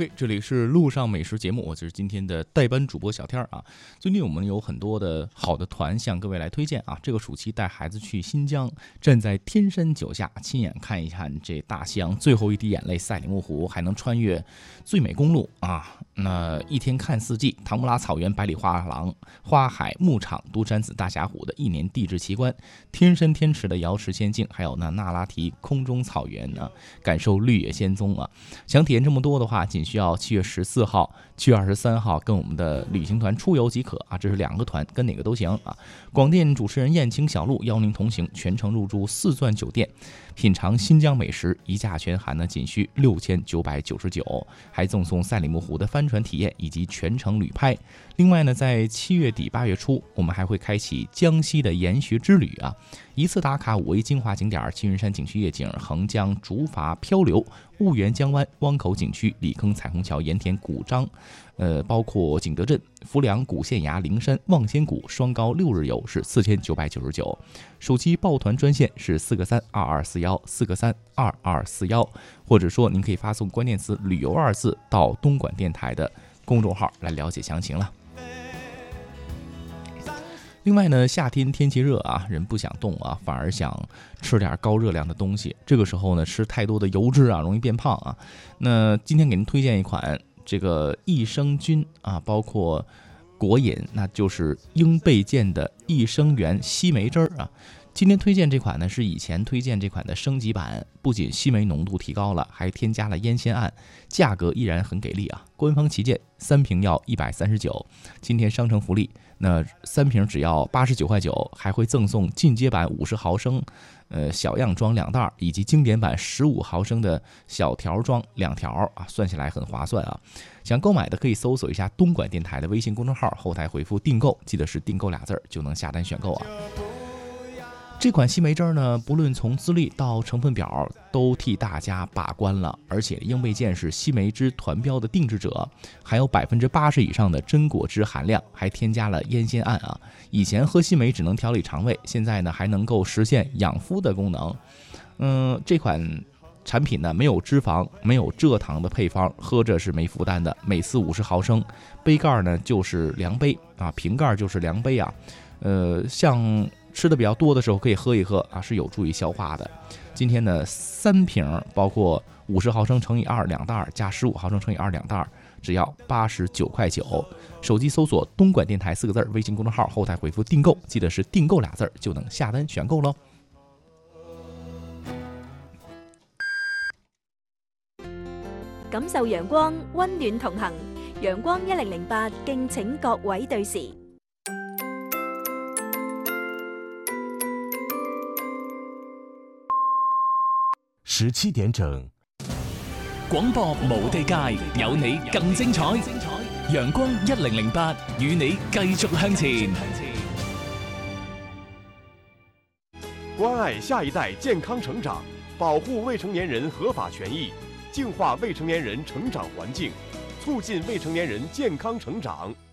OK， 这里是路上美食节目，我就是今天的代班主播小天啊。最近我们有很多的好的团向各位来推荐啊。这个暑期带孩子去新疆，站在天山脚下，亲眼看一看这大西洋最后一滴眼泪赛里木湖，还能穿越最美公路啊。那一天看四季，唐木拉草原、百里画廊、花海牧场、都山子大峡谷的一年地质奇观，天山天池的瑶池仙境，还有那那拉提空中草原呢，感受绿野仙踪啊。想体验这么多的话，仅需要7月14号、7月23号跟我们的旅行团出游即可啊，这是2个团，跟哪个都行啊。广电主持人燕青、小鹿邀您同行，全程入住4钻酒店，品尝新疆美食，一价全含呢，仅需6999，还赠送赛里木湖的帆船体验以及全程旅拍。另外呢，在7月底8月初，我们还会开启江西的研学之旅啊，一次打卡5位精华景点：青云山景区夜景、横江竹筏漂流、婺源江湾、汪口景区、李坑彩虹桥、盐田古章，包括景德镇、浮梁、古县崖、灵山、望仙谷，双高6日游是4999。暑期报团专线是4个32241，4个32241，或者说您可以发送关键词“旅游”2字到东莞电台的公众号来了解详情了。另外呢，夏天天气热啊，人不想动啊，反而想吃点高热量的东西。这个时候呢，吃太多的油脂啊，容易变胖啊。那今天给您推荐一款这个益生菌啊，包括果饮，那就是英贝健的益生元西梅汁啊。今天推荐这款呢，是以前推荐这款的升级版，不仅西梅浓度提高了，还添加了烟酰胺，价格依然很给力啊！官方旗舰3瓶要139，今天商城福利，那3瓶只要89块9，还会赠送进阶版50毫升小样装2袋，以及经典版15毫升的小条装2条啊，算起来很划算啊！想购买的可以搜索一下东莞电台的微信公众号，后台回复订购，记得是订购2字就能下单选购啊。这款西梅汁呢，不论从资历到成分表都替大家把关了，而且英贝健是西梅汁团标的定制者，还有80%以上的真果汁含量，还添加了烟酰胺啊。以前喝西梅只能调理肠胃，现在呢还能够实现养肤的功能。这款产品呢没有脂肪、没有蔗糖的配方，喝着是没负担的。每次50毫升，杯盖呢就是量杯啊，瓶盖就是量杯啊。像吃的比较多的时候可以喝一喝啊，是有助于消化的。今天呢3瓶，包括50毫升乘以2 2袋，加15毫升乘以2 2袋，只要89块9。手机搜索东莞电台4个字，微信公众号后台回复订购，记得是订购2字就能下单选购喽。 感受陽光，溫暖同行。陽光1008，敬請各位對時。 17點整， 廣播無地界，有你更精彩。陽光1008，與你繼續向前。 關愛下一代健康成長，保護未成年人合法權益，淨化未成年人成長環境，促進未成年人健康成長。